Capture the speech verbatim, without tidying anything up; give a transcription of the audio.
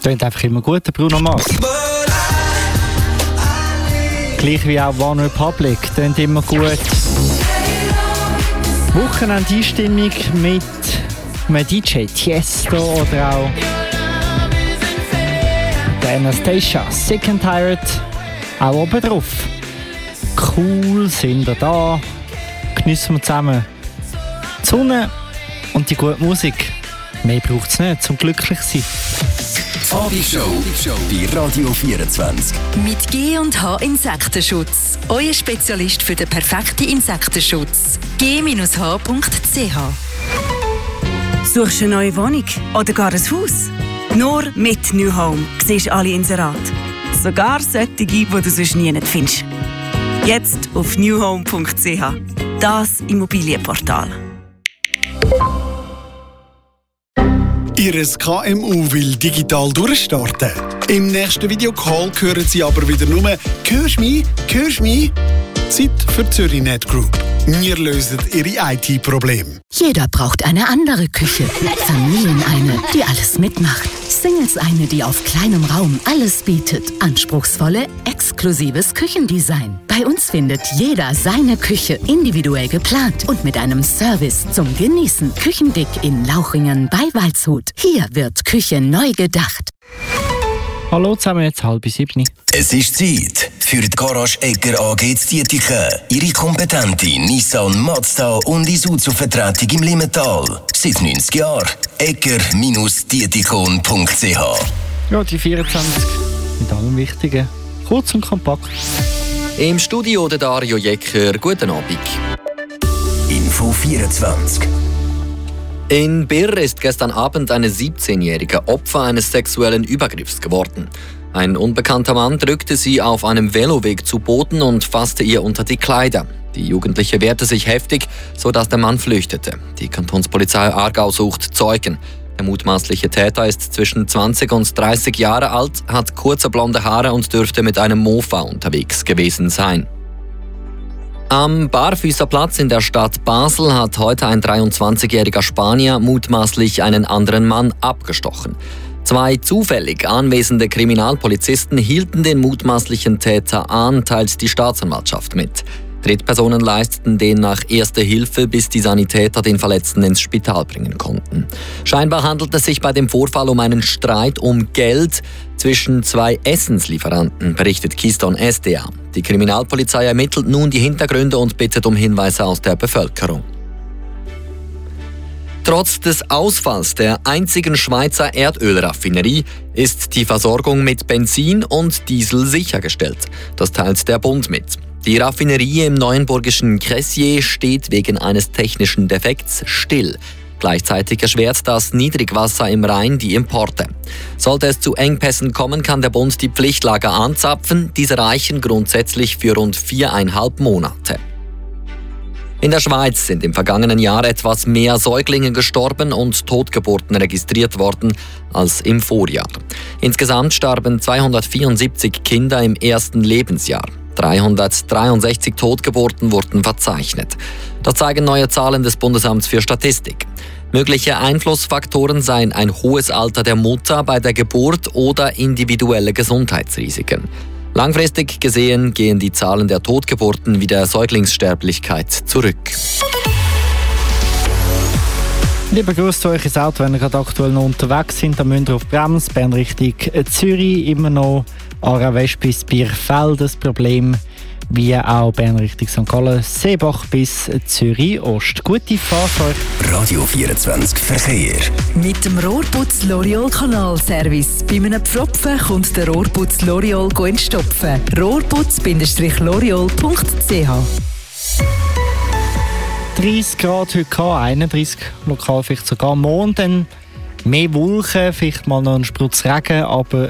Klingt einfach immer gut, der Bruno Mars. Gleich wie auch One Republic, klingt immer gut. Wochenendeinstimmung mit einem D J Tiesto oder auch der Anastasia, Sick and Tired, auch oben drauf. Cool, sind wir da, geniessen wir zusammen die Sonne und die gute Musik. Mehr braucht es nicht, zum glücklich zu sein. Abendshow bei Radio vierundzwanzig. Mit G und H Insektenschutz. Euer Spezialist für den perfekten Insektenschutz. G H Punkt C H. Suchst du eine neue Wohnung oder gar ein Haus? Nur mit New Home siehst du alle Inserate. Sogar solche, die du sonst nie findest. Jetzt auf new home punkt c h. Das Immobilienportal. Ihres K M U will digital durchstarten. Im nächsten Videocall hören Sie aber wieder nur «Hörst du mich? Hörst du mich?» Zeit für Zürichnet Group. Wir lösen Ihre I T-Probleme. Jeder braucht eine andere Küche. Familien eine, die alles mitmacht. Singles eine, die auf kleinem Raum alles bietet. Anspruchsvolle, exklusives Küchendesign. Bei uns findet jeder seine Küche individuell geplant und mit einem Service zum Genießen. Küchendick in Lauchringen bei Waldshut. Hier wird Küche neu gedacht. Hallo zusammen, jetzt halb sieben. Es ist Zeit für die Garage Egger A G zu Dietiken. Ihre kompetente Nissan, Mazda und Isuzu-Vertretung im Limmental. Seit neunzig Jahren. egger Dietikon punkt c h. Ja, die vierundzwanzig mit allem Wichtigen. Kurz und kompakt. Im Studio der Dario Jecker. Guten Abend. Info vierundzwanzig. In Birr ist gestern Abend eine siebzehnjährige Opfer eines sexuellen Übergriffs geworden. Ein unbekannter Mann drückte sie auf einem Veloweg zu Boden und fasste ihr unter die Kleider. Die Jugendliche wehrte sich heftig, sodass der Mann flüchtete. Die Kantonspolizei Aargau sucht Zeugen. Der mutmaßliche Täter ist zwischen zwanzig und dreißig Jahre alt, hat kurze blonde Haare und dürfte mit einem Mofa unterwegs gewesen sein. Am Barfüßerplatz in der Stadt Basel hat heute ein dreiundzwanzigjähriger Spanier mutmaßlich einen anderen Mann abgestochen. Zwei zufällig anwesende Kriminalpolizisten hielten den mutmaßlichen Täter an, teilt die Staatsanwaltschaft mit. Drittpersonen leisteten demnach erste Hilfe, bis die Sanitäter den Verletzten ins Spital bringen konnten. Scheinbar handelt es sich bei dem Vorfall um einen Streit um Geld zwischen zwei Essenslieferanten, berichtet Keystone S D A. Die Kriminalpolizei ermittelt nun die Hintergründe und bittet um Hinweise aus der Bevölkerung. Trotz des Ausfalls der einzigen Schweizer Erdölraffinerie ist die Versorgung mit Benzin und Diesel sichergestellt. Das teilt der Bund mit. Die Raffinerie im neuenburgischen Cressier steht wegen eines technischen Defekts still. Gleichzeitig erschwert das Niedrigwasser im Rhein die Importe. Sollte es zu Engpässen kommen, kann der Bund die Pflichtlager anzapfen. Diese reichen grundsätzlich für rund viereinhalb Monate. In der Schweiz sind im vergangenen Jahr etwas mehr Säuglinge gestorben und Totgeburten registriert worden als im Vorjahr. Insgesamt starben zweihundertvierundsiebzig Kinder im ersten Lebensjahr. dreihundertdreiundsechzig Totgeburten wurden verzeichnet. Das zeigen neue Zahlen des Bundesamts für Statistik. Mögliche Einflussfaktoren seien ein hohes Alter der Mutter bei der Geburt oder individuelle Gesundheitsrisiken. Langfristig gesehen gehen die Zahlen der Totgeburten wie der Säuglingssterblichkeit zurück. Lieber grüßt euch ins Auto, wenn ihr gerade aktuell noch unterwegs sind. Dann müsst ihr auf Brems, Bern Richtung Zürich, immer noch Aarau West bis Bierfeld das Problem, wie auch Bern Richtung Sankt Gallen, Seebach bis Zürich Ost. Gute Fahrt euch. Radio vierundzwanzig Verkehr. Mit dem Rohrputz L'Oreal Kanalservice. Bei einem Pfropfen kommt der Rohrputz L'Oreal entstopfen. rohrputz L'Oreal punkt c h. dreißig Grad heute gehabt, einunddreißig lokal vielleicht sogar morgen. Dann mehr Wolken, vielleicht mal noch ein Sprutz Regen, aber